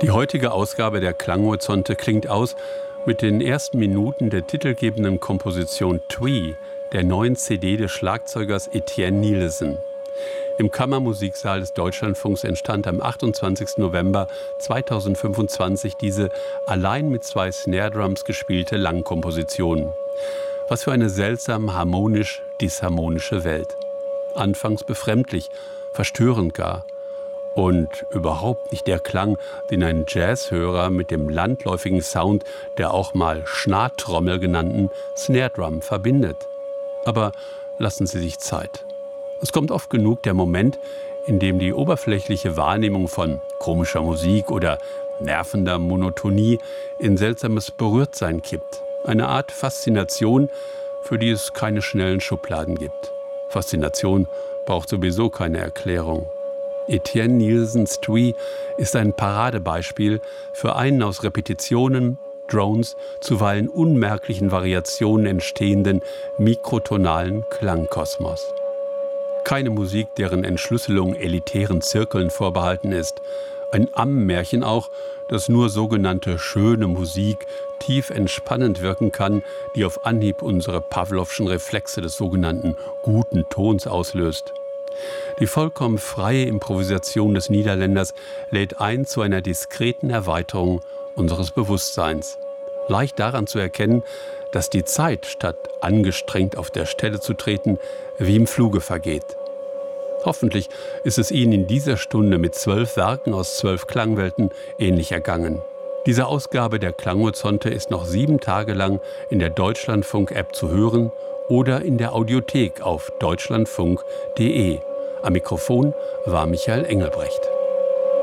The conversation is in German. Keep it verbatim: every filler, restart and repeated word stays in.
Die heutige Ausgabe der Klanghorizonte klingt aus mit den ersten Minuten der titelgebenden Komposition Twee, der neuen C D des Schlagzeugers Etienne Nielsen. Im Kammermusiksaal des Deutschlandfunks entstand am achtundzwanzigsten November zweitausendfünfundzwanzig diese allein mit zwei Snare-Drums gespielte Langkomposition. Was für eine seltsam harmonisch-disharmonische Welt. Anfangs befremdlich, verstörend gar. Und überhaupt nicht der Klang, den ein Jazzhörer mit dem landläufigen Sound der auch mal Schnarrtrommel genannten Snare-Drum verbindet. Aber lassen Sie sich Zeit. Es kommt oft genug der Moment, in dem die oberflächliche Wahrnehmung von komischer Musik oder nervender Monotonie in seltsames Berührtsein kippt. Eine Art Faszination, für die es keine schnellen Schubladen gibt. Faszination braucht sowieso keine Erklärung. Etienne Nielsens Twee ist ein Paradebeispiel für einen aus Repetitionen, Drones, zuweilen unmerklichen Variationen entstehenden mikrotonalen Klangkosmos. Keine Musik, deren Entschlüsselung elitären Zirkeln vorbehalten ist. Ein Ammenmärchen auch, das nur sogenannte schöne Musik tief entspannend wirken kann, die auf Anhieb unsere Pawlowschen Reflexe des sogenannten guten Tons auslöst. Die vollkommen freie Improvisation des Niederländers lädt ein zu einer diskreten Erweiterung unseres Bewusstseins. Leicht daran zu erkennen, dass die Zeit, statt angestrengt auf der Stelle zu treten, wie im Fluge vergeht. Hoffentlich ist es Ihnen in dieser Stunde mit zwölf Werken aus zwölf Klangwelten ähnlich ergangen. Diese Ausgabe der Klanghorizonte ist noch sieben Tage lang in der Deutschlandfunk-App zu hören oder in der Audiothek auf deutschlandfunk punkt de. Am Mikrofon war Michael Engelbrecht.